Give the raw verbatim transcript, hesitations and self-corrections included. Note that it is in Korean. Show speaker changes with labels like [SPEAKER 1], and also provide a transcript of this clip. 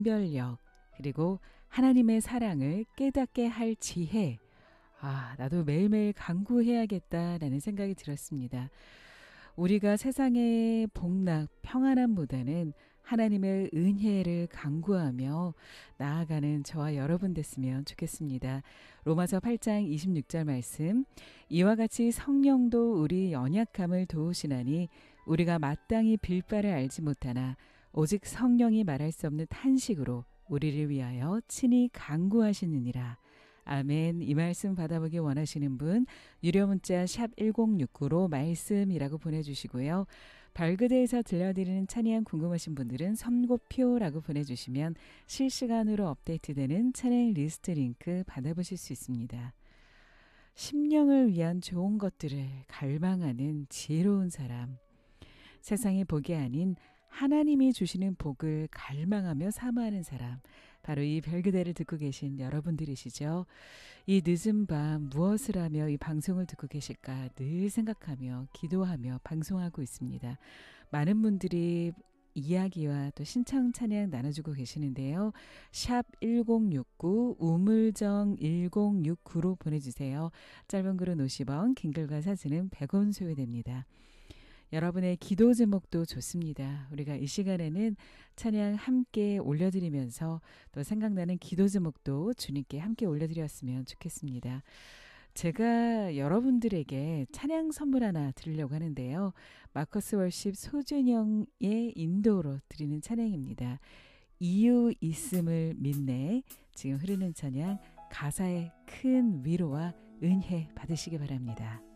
[SPEAKER 1] 분별력, 그리고 하나님의 사랑을 깨닫게 할 지혜. 아, 나도 매일매일 간구해야겠다라는 생각이 들었습니다. 우리가 세상의 복락, 평안함보다는 하나님의 은혜를 간구하며 나아가는 저와 여러분 됐으면 좋겠습니다. 로마서 팔 장 이십육 절 말씀, 이와 같이 성령도 우리 연약함을 도우시나니 우리가 마땅히 빌 바를 알지 못하나 오직 성령이 말할 수 없는 탄식으로 우리를 위하여 친히 간구하시느니라. 아멘. 이 말씀 받아보기 원하시는 분 유료 문자 샵 일공육구로 말씀이라고 보내주시고요. 발그대에서 들려드리는 찬양 궁금하신 분들은 선고표라고 보내주시면 실시간으로 업데이트되는 찬양 리스트 링크 받아보실 수 있습니다. 심령을 위한 좋은 것들을 갈망하는 지혜로운 사람, 세상의 복이 아닌 하나님이 주시는 복을 갈망하며 사모하는 사람, 바로 이 별그대를 듣고 계신 여러분들이시죠. 이 늦은 밤 무엇을 하며 이 방송을 듣고 계실까 늘 생각하며 기도하며 방송하고 있습니다. 많은 분들이 이야기와 또 신청 찬양 나눠주고 계시는데요. 샵 일공육구 우물정 일공육구로 보내주세요. 짧은 글은 오십 원, 긴 글과 사진은 백 원 소요됩니다. 여러분의 기도 제목도 좋습니다. 우리가 이 시간에는 찬양 함께 올려드리면서 또 생각나는 기도 제목도 주님께 함께 올려드렸으면 좋겠습니다. 제가 여러분들에게 찬양 선물 하나 드리려고 하는데요. 마커스 월십 소준영의 인도로 드리는 찬양입니다. 이유 있음을 믿네. 지금 흐르는 찬양 가사의 큰 위로와 은혜 받으시기 바랍니다.